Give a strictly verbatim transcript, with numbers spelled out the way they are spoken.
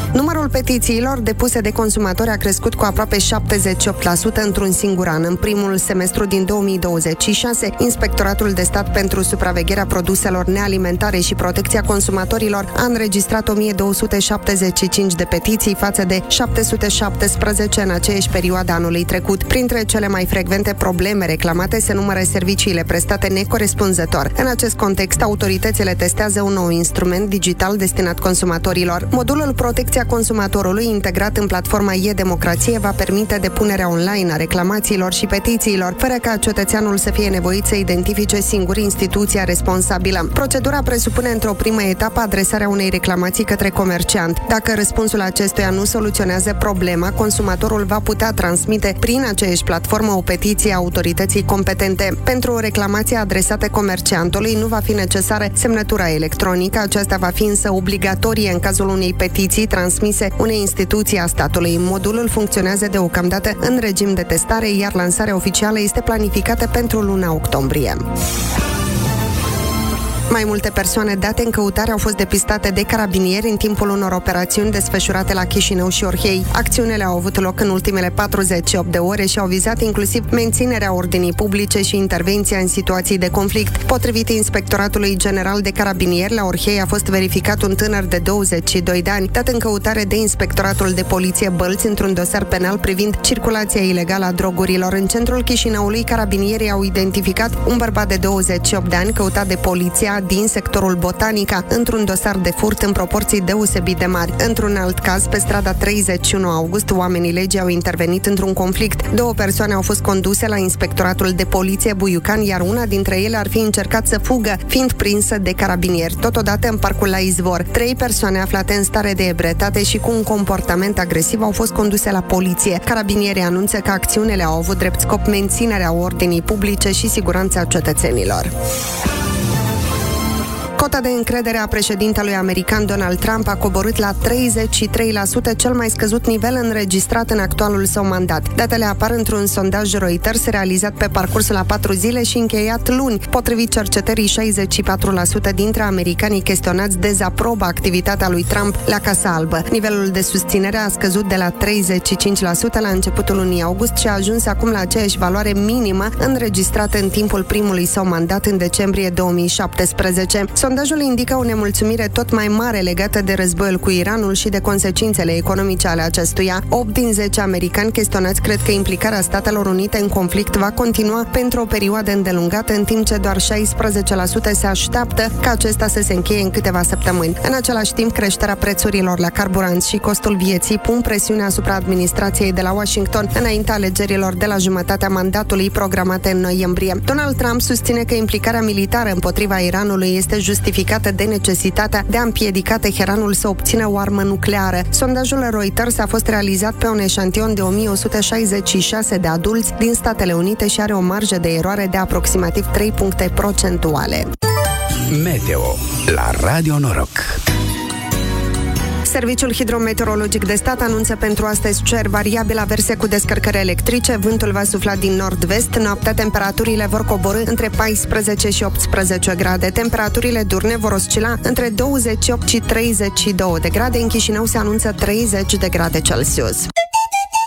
Numărul petițiilor depuse de consumatori a crescut cu aproape șaptezeci și opt la sută într-un singur an. În primul semestru din două mii douăzeci și șase, Inspectoratul de Stat pentru Supravegherea Produselor Nealimentare și Protecția Consumatorilor a înregistrat o mie două sute șaptezeci și cinci de petiții față de șapte sute șaptesprezece în aceeași perioadă anului trecut. Printre cele mai frecvente probleme reclamate se numără serviciile prestate necorespunzător. În acest context, autoritățile testează un nou instrument digital destinat consumatorilor. Modulul Protecția Consumatorului, integrat în platforma e-Democrație, va permite depunerea online a reclamațiilor și petițiilor, fără ca cetățeanul să fie nevoit să identifice singur instituția responsabilă. Procedura presupune într-o primă etapă adresarea unei reclamații către comerciant. Dacă răspunsul acestuia nu soluționează problema, consumatorul va putea transmite prin aceeași platformă o petiție autorității competente. Pentru o reclamație adresată comerciantului nu va fi necesară semnătura electronică, aceasta va fi însă obligatorie în cazul unei petiții transmise unei instituții a statului. Modulul funcționează deocamdată în regim de testare, iar lansarea oficială este planificată pentru luna octombrie. Mai multe persoane date în căutare au fost depistate de carabinieri în timpul unor operațiuni desfășurate la Chișinău și Orhei. Acțiunile au avut loc în ultimele patruzeci și opt de ore și au vizat inclusiv menținerea ordinii publice și intervenția în situații de conflict. Potrivit Inspectoratului General de Carabinieri, la Orhei a fost verificat un tânăr de douăzeci și doi de ani, dat în căutare de Inspectoratul de Poliție Bălți într-un dosar penal privind circulația ilegală a drogurilor. În centrul Chișinăului, carabinierii au identificat un bărbat de douăzeci și opt de ani căutat de poliția din sectorul Botanica într-un dosar de furt în proporții deosebit de mari. Într-un alt caz, pe strada treizeci și unu august, oamenii legii au intervenit într-un conflict. Două persoane au fost conduse la Inspectoratul de Poliție Buiucan, iar una dintre ele ar fi încercat să fugă, fiind prinsă de carabinieri. Totodată, în parcul la Izvor, trei persoane aflate în stare de ebrietate și cu un comportament agresiv au fost conduse la poliție. Carabinierii anunță că acțiunile au avut drept scop menținerea ordinii publice și siguranța cetățenilor. Cota de încredere a președintelui american Donald Trump a coborât la treizeci și trei la sută, cel mai scăzut nivel înregistrat în actualul său mandat. Datele apar într-un sondaj Reuters realizat pe parcursul a patru zile și încheiat luni. Potrivit cercetării, șaizeci și patru la sută dintre americanii chestionați dezaprobă activitatea lui Trump la Casa Albă. Nivelul de susținere a scăzut de la treizeci și cinci la sută la începutul lunii august și a ajuns acum la aceeași valoare minimă înregistrată în timpul primului său mandat în decembrie două mii șaptesprezece. Sondajul indică o nemulțumire tot mai mare legată de războiul cu Iranul și de consecințele economice ale acestuia. opt din zece americani chestionați cred că implicarea Statelor Unite în conflict va continua pentru o perioadă îndelungată, în timp ce doar șaisprezece la sută se așteaptă ca acesta să se încheie în câteva săptămâni. În același timp, creșterea prețurilor la carburanți și costul vieții pun presiune asupra administrației de la Washington înaintea alegerilor de la jumătatea mandatului programate în noiembrie. Donald Trump susține că implicarea militară împotriva Iranului este justificată de necesitatea de a împiedica Teheranul să obțină o armă nucleară. Sondajul Reuters a fost realizat pe un eșantion de o mie o sută șaizeci și șase de adulți din Statele Unite și are o marjă de eroare de aproximativ trei puncte procentuale. Meteo la Radio Noroc. Serviciul Hidrometeorologic de Stat anunță pentru astăzi cer variabil averse cu descărcări electrice, vântul va sufla din nord-vest, noaptea temperaturile vor coborî între paisprezece și optsprezece grade. Temperaturile diurne vor oscila între douăzeci și opt și treizeci și doi de grade, în Chișinău se anunță treizeci de grade Celsius.